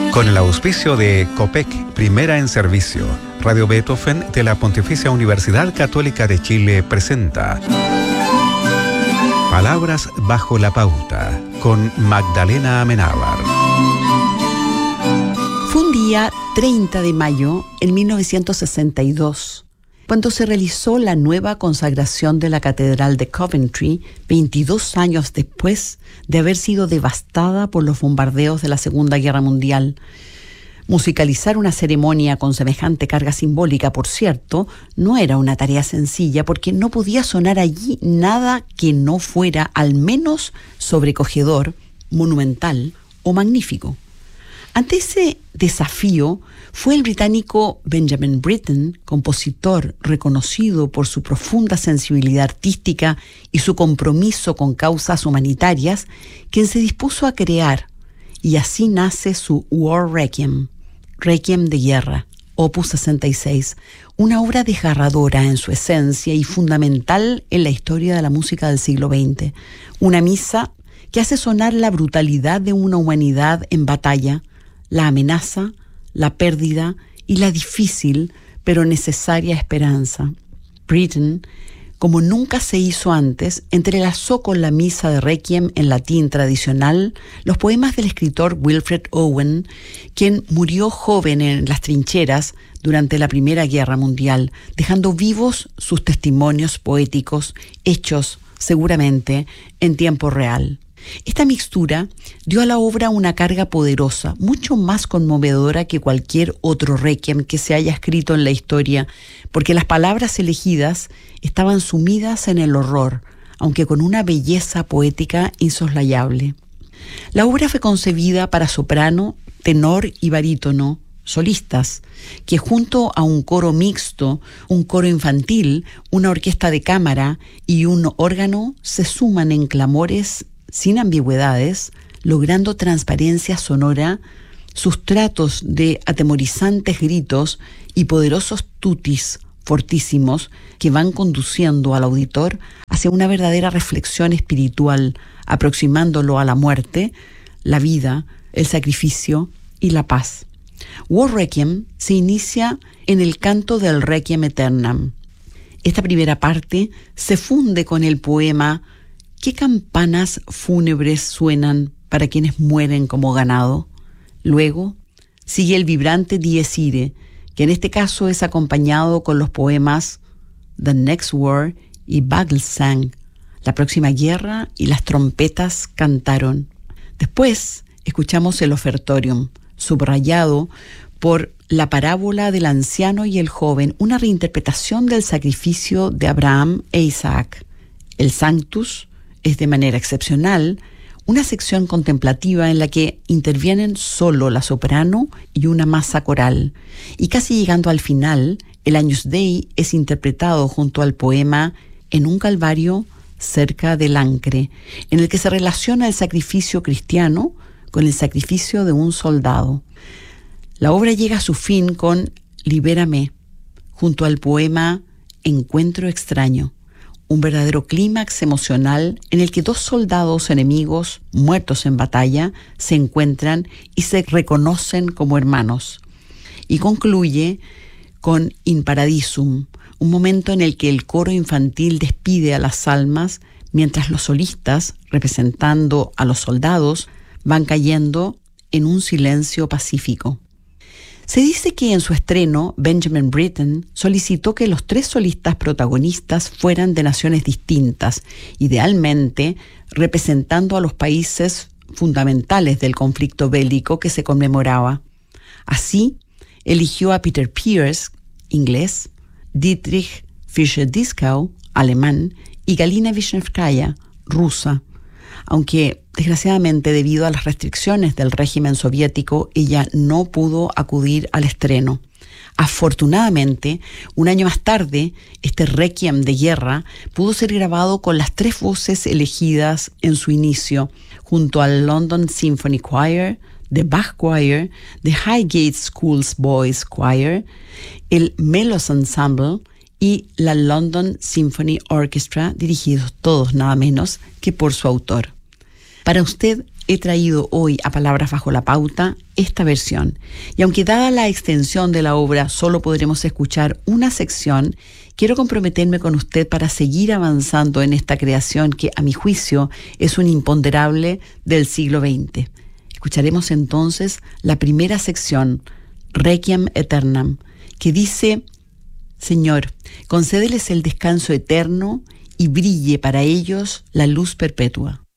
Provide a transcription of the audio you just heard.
Con el auspicio de COPEC, Primera en Servicio, Radio Beethoven de la Pontificia Universidad Católica de Chile presenta Palabras bajo la pauta, con Magdalena Amenábar. Fue un día 30 de mayo en 1962, cuando se realizó la nueva consagración de la Catedral de Coventry, 22 años después de haber sido devastada por los bombardeos de la Segunda Guerra Mundial. Musicalizar una ceremonia con semejante carga simbólica, por cierto, no era una tarea sencilla, porque no podía sonar allí nada que no fuera al menos sobrecogedor, monumental o magnífico. Ante ese desafío, fue el británico Benjamin Britten, compositor reconocido por su profunda sensibilidad artística y su compromiso con causas humanitarias, quien se dispuso a crear, y así nace su War Requiem, Requiem de Guerra, Opus 66, una obra desgarradora en su esencia y fundamental en la historia de la música del siglo XX, una misa que hace sonar la brutalidad de una humanidad en batalla, la amenaza, la pérdida y la difícil pero necesaria esperanza. Britten, como nunca se hizo antes, entrelazó con la misa de Requiem en latín tradicional los poemas del escritor Wilfred Owen, quien murió joven en las trincheras durante la Primera Guerra Mundial, dejando vivos sus testimonios poéticos, hechos seguramente en tiempo real. Esta mixtura dio a la obra una carga poderosa, mucho más conmovedora que cualquier otro requiem que se haya escrito en la historia, porque las palabras elegidas estaban sumidas en el horror, aunque con una belleza poética insoslayable. La obra fue concebida para soprano, tenor y barítono, solistas, que junto a un coro mixto, un coro infantil, una orquesta de cámara y un órgano se suman en clamores sin ambigüedades, logrando transparencia sonora, sustratos de atemorizantes gritos y poderosos tutis fortísimos que van conduciendo al auditor hacia una verdadera reflexión espiritual, aproximándolo a la muerte, la vida, el sacrificio y la paz. War Requiem se inicia en el canto del Requiem Aeternam. Esta primera parte se funde con el poema ¿Qué campanas fúnebres suenan para quienes mueren como ganado? Luego sigue el vibrante Dies Irae, que en este caso es acompañado con los poemas The Next War y Bagelsang, la próxima guerra y las trompetas cantaron. Después escuchamos el Ofertorium, subrayado por la parábola del anciano y el joven, una reinterpretación del sacrificio de Abraham e Isaac. El Sanctus es de manera excepcional una sección contemplativa en la que intervienen solo la soprano y una masa coral, y casi llegando al final, el Agnus Dei es interpretado junto al poema En un calvario cerca del Ancre, en el que se relaciona el sacrificio cristiano con el sacrificio de un soldado. La obra llega a su fin con Libérame, junto al poema Encuentro extraño, un verdadero clímax emocional en el que dos soldados enemigos muertos en batalla se encuentran y se reconocen como hermanos. Y concluye con In Paradisum, un momento en el que el coro infantil despide a las almas mientras los solistas, representando a los soldados, van cayendo en un silencio pacífico. Se dice que en su estreno, Benjamin Britten solicitó que los tres solistas protagonistas fueran de naciones distintas, idealmente representando a los países fundamentales del conflicto bélico que se conmemoraba. Así, eligió a Peter Pears, inglés, Dietrich Fischer-Dieskau, alemán, y Galina Vishnevskaya, rusa, aunque desgraciadamente debido a las restricciones del régimen soviético ella no pudo acudir al estreno. Afortunadamente, un año más tarde, este Requiem de Guerra pudo ser grabado con las tres voces elegidas en su inicio, junto al London Symphony Choir, The Bach Choir, The Highgate Schools Boys Choir, el Melos Ensemble y la London Symphony Orchestra, dirigidos todos nada menos que por su autor. Para usted, he traído hoy a Palabras Bajo la Pauta esta versión. Y aunque dada la extensión de la obra solo podremos escuchar una sección, quiero comprometerme con usted para seguir avanzando en esta creación que, a mi juicio, es un imponderable del siglo XX. Escucharemos entonces la primera sección, Requiem Aeternam, que dice: Señor, concédeles el descanso eterno y brille para ellos la luz perpetua.